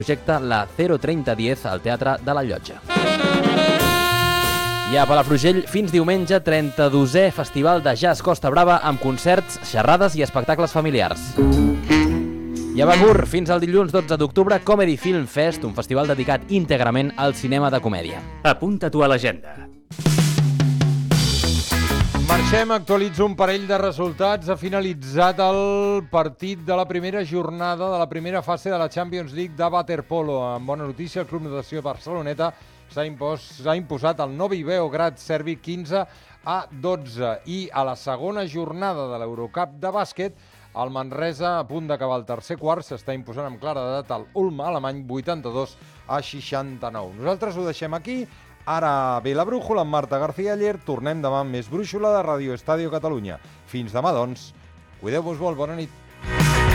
projecta la 03010 al Teatre de la Llotja. I a Palafrugell, fins diumenge, 32è Festival de Jazz Costa Brava amb concerts, xerrades i espectacles familiars. I a Begur, fins al dilluns 12 d'octubre, Comedy Film Fest, un festival dedicat íntegrament al cinema de comèdia. Apunta-t'ho a l'agenda. Marxem, actualitzo un parell de resultats. Ha finalitzat el partit de la primera jornada de la primera fase de la Champions League de waterpolo. Amb bona notícia, el Club Natació Barceloneta s'ha imposat el Novi Beograd serbi 15-12. I a la segona jornada de l'Eurocup de bàsquet, el Manresa, a punt d'acabar el tercer quart, s'està imposant amb claredat al Ulm alemany 82-69. Nosaltres ho deixem aquí. Ara ve la brújula amb Marta García Aller. Tornem demà amb més brúixola de Ràdio Estadio Catalunya. Fins demà, doncs. Cuideu-vos molt. Bona nit.